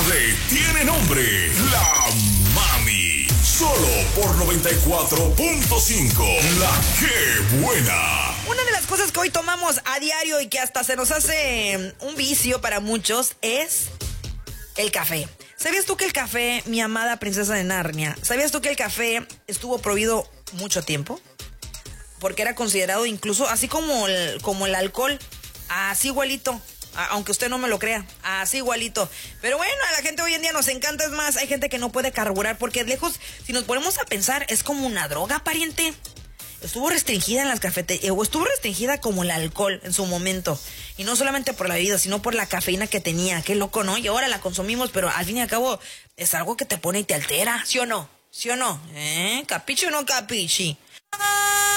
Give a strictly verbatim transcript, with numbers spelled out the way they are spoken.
tarde tiene nombre. La Mami. Solo por noventa y cuatro punto cinco. La que buena. Una de las cosas que hoy tomamos a diario y que hasta se nos hace un vicio para muchos es el café. ¿Sabías tú que el café, mi amada princesa de Narnia, ¿sabías tú que el café estuvo prohibido mucho tiempo? Porque era considerado incluso, así como el, como el alcohol, así igualito, aunque usted no me lo crea, así igualito. Pero bueno, a la gente hoy en día nos encanta, es más, hay gente que no puede carburar porque lejos, si nos ponemos a pensar, es como una droga, pariente. Estuvo restringida en las cafeterías, o estuvo restringida como el alcohol en su momento. Y no solamente por la bebida, sino por la cafeína que tenía. Qué loco, ¿no? Y ahora la consumimos, pero al fin y al cabo es algo que te pone y te altera, ¿sí o no? ¿Sí o no? ¿Eh? ¿Capichi o no capichi?